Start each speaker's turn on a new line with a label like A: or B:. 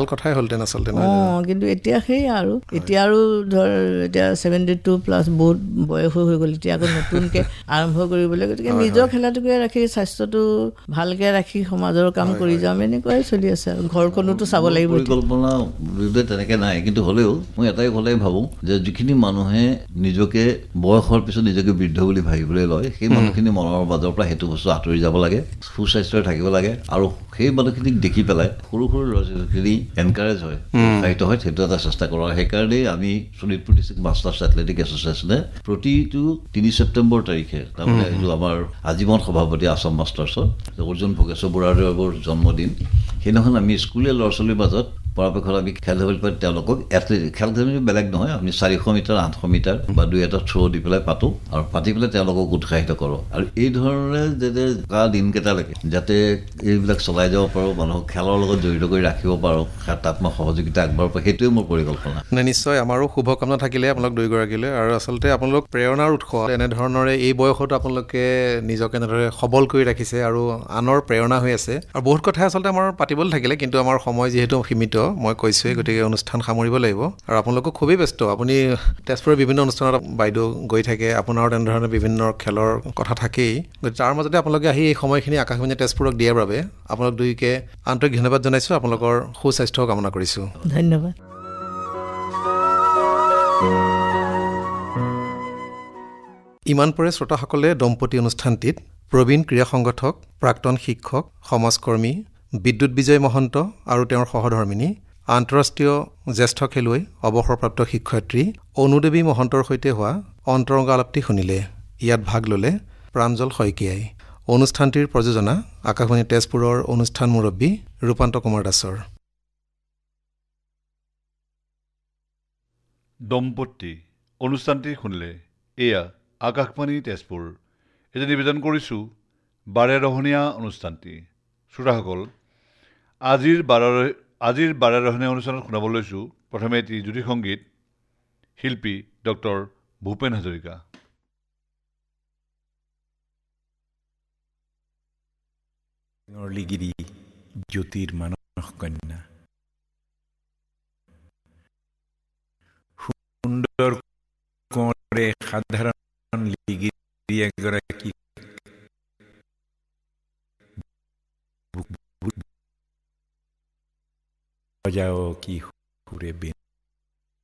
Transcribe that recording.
A: কথাই হ'লতেন আচলতে
B: কিন্তু এতিয়া সেই আৰু এতিয়া আৰু ধৰ এতিয়া 72+ বহুত বয়স হৈ গ'ল এতিয়া আকৌ নতুনকৈ আৰম্ভ কৰিবলৈ গতিকে নিজৰ খেলাটোকে ৰাখি স্বাস্থ্যটো ভালকৈ ৰাখি সমাজৰ কাম কৰি যাম এনেকুৱাই চলি আছে আৰু ঘৰখনতো চাব লাগিব
C: পৰিকল্পনা তেনেকৈ নাই কিন্তু হ'লেও মই এটাই কথাই ভাবোঁ যে যিখিনি মানুহে নিজকে বয়সৰ পিছত নিজকে বৃদ্ধ বুলি ভাবিবলৈ লয় সেই মানুহখিনি মনৰ মাজৰ পৰা সেইটো বস্তু আঁতৰি যাব লাগে সুস্বাস্থ্যৰে থাকিব লাগে আৰু সেই মানুহখিনিক দেখি পেলাই সৰু সৰু ল'ৰা ছোৱালীখিনি এনকাৰেজ হয় উৎসাহিত হয় সেইটো এটা চেষ্টা কৰা সেইকাৰণেই আমি শোণিতপুৰ ডিষ্ট্ৰিক্ট মাষ্টাৰ্ছ এথলেটিক এছ'চিয়েশ্যনে প্ৰতিটো 3 ছেপ্টেম্বৰ তাৰিখে তাৰমানে এইটো আমাৰ আজীৱন সভাপতি আছাম মাষ্টাৰ্ছৰ অৰ্জুন ভোগেশ্বৰ বুঢ়াদেৱৰ জন্মদিন সেইদিনাখন আমি স্কুলীয়া ল'ৰা ছোৱালীৰ মাজত পৰাপক্ষত আমি খেল ধেমালি পাতি তেওঁলোকক খেল ধেমালি বেলেগ নহয় আমি 400 মিটাৰ 800 মিটাৰ বা 2-এটা থ্ৰ' দি পেলাই পাতোঁ আৰু পাতি পেলাই তেওঁলোকক উৎসাহিত কৰোঁ আৰু এই ধৰণে যাতে দিনকেইটালৈকে যাতে এইবিলাক চলাই যাব পাৰোঁ মানুহক খেলৰ লগত জড়িত কৰি ৰাখিব পাৰোঁ তাত মই সহযোগিতা আগবঢ়াব পাৰোঁ সেইটোৱে মোৰ পৰিকল্পনা
A: নিশ্চয় আমাৰো শুভকামনা থাকিলে আপোনালোক দুয়োগৰাকীলৈ আৰু আচলতে আপোনালোক প্ৰেৰণাৰ উৎস এনেধৰণৰে এই বয়সত আপোনালোকে নিজকে এনেদৰে সবল কৰি ৰাখিছে আৰু আনৰ প্ৰেৰণা হৈ আছে আৰু বহুত কথা আচলতে আমাৰ পাতিবলৈ থাকিলে কিন্তু আমাৰ সময় যিহেতু সীমিত মই কৈছোঁৱেই গতিকে অনুষ্ঠান সামৰিব লাগিব আৰু আপোনালোকক খুবেই ব্যস্ত আপুনি তেজপুৰৰ বিভিন্ন অনুষ্ঠানত বাইদেউ গৈ থাকে আপোনাৰ তেনেধৰণে বিভিন্ন খেলৰ কথা থাকেই গতিকে তাৰ মাজতে আপোনালোকে আহি এই সময়খিনি আকাশবাণী তেজপুৰক দিয়াৰ বাবে আপোনালোক দুয়োকে আন্তৰিক ধন্যবাদ জনাইছোঁ আপোনালোকৰ সুস্বাস্থ্য কামনা কৰিছোঁ
B: ধন্যবাদ
A: ইমান পৰে শ্ৰোতাসকলে দম্পতী অনুষ্ঠানটিত প্ৰবীণ ক্ৰীড়া সংগঠক প্ৰাক্তন শিক্ষক সমাজকৰ্মী বিদ্যুৎ বিজয় মহন্ত আৰু তেওঁৰ সহধৰ্মিনী আন্তঃৰাষ্ট্ৰীয় জ্যেষ্ঠ খেলুৱৈ অৱসৰপ্ৰাপ্ত শিক্ষয়িত্ৰী অনুদেৱী মহন্তৰ সৈতে হোৱা অন্তৰংগ আলাপটি শুনিলে ইয়াত ভাগ ল'লে প্ৰাঞ্জল শইকীয়াই অনুষ্ঠানটিৰ প্ৰযোজনা আকাশবাণী তেজপুৰৰ অনুষ্ঠান মুৰব্বী ৰূপান্ত কুমাৰ দাসৰ
D: দম্পতী অনুষ্ঠানটি শুনিলে এয়া আকাশবাণী তেজপুৰ এতিয়া নিবেদন কৰিছোঁ বাৰেৰহণীয়া অনুষ্ঠানটি শ্ৰোতাসকল আজিৰ বাৰেৰহণীয়া অনুষ্ঠানত শুনাব লৈছোঁ প্ৰথমে এটি জ্যোতি সংগীত শিল্পী ডক্টৰ ভূপেন হাজৰিকা
E: লিগিৰি জ্যোতিৰ মানস কন্যা সুন্দৰ কোঁৱৰে সাধাৰণ লিগিৰি এগৰাকী বজাও কি সুৰে বিন